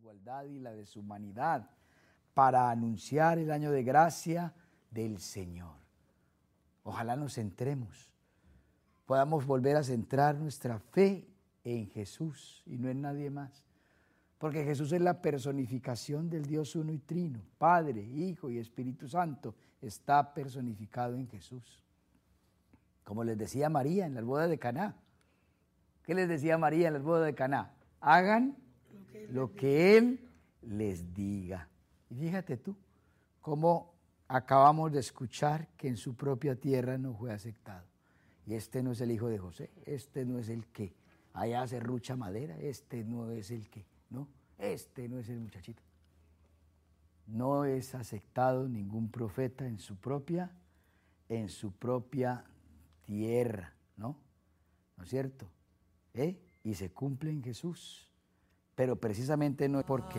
igualdad y la deshumanidad para anunciar el año de gracia del Señor. Ojalá nos centremos, podamos volver a centrar nuestra fe en Jesús y no en nadie más. Porque Jesús es la personificación del Dios uno y trino, Padre, Hijo y Espíritu Santo, está personificado en Jesús. Como les decía María en las bodas de Caná. ¿Qué les decía María en las bodas de Caná? Hagan lo que Él les diga. Y fíjate tú, cómo acabamos de escuchar que en su propia tierra no fue aceptado. Y este no es el hijo de José, este no es el que allá serrucha madera, este no es el que, no, este no es el muchachito. No es aceptado ningún profeta en su propia tierra, ¿no? ¿No es cierto? Y se cumple en Jesús. Pero precisamente no es porque